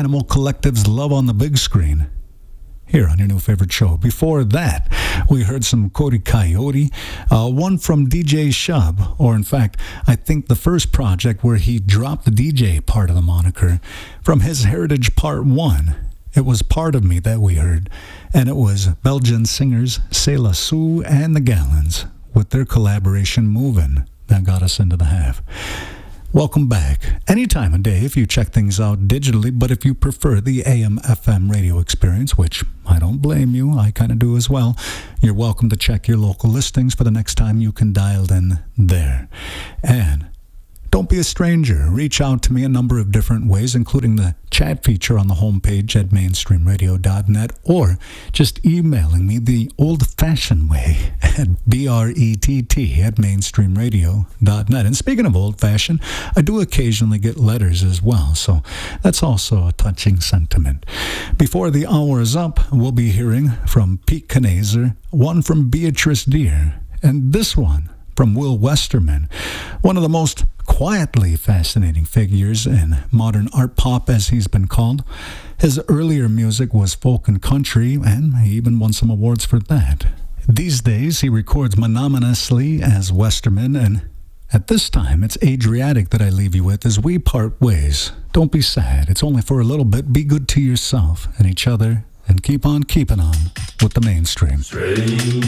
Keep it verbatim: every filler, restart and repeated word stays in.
Animal Collective's Love on the Big Screen, here on your new favorite show. Before that, we heard some Cody Coyote, uh, one from D J Shub, or in fact, I think the first project where he dropped the D J part of the moniker from his Heritage Part one. It was Part of Me that we heard, and it was Belgian singers C'est La Sue and the Gallons with their collaboration Movin' that got us into the half. Welcome back. Any time of day if you check things out digitally, but if you prefer the A M F M radio experience, which I don't blame you, I kind of do as well, you're welcome to check your local listings for the next time you can dial in there. And don't be a stranger. Reach out to me a number of different ways, including the chat feature on the homepage at mainstream radio dot net, or just emailing me the old-fashioned way at brett at mainstream radio dot net. And speaking of old-fashioned, I do occasionally get letters as well, so that's also a touching sentiment. Before the hour is up, we'll be hearing from Pete Knazer, one from Beatrice Deer, and this one from Will Westerman, one of the most quietly fascinating figures in modern art pop, as he's been called. His earlier music was folk and country, and he even won some awards for that. These days, he records monotonously as Westerman, and at this time, it's Adriatic that I leave you with as we part ways. Don't be sad. It's only for a little bit. Be good to yourself and each other, and keep on keeping on with the mainstream. Strange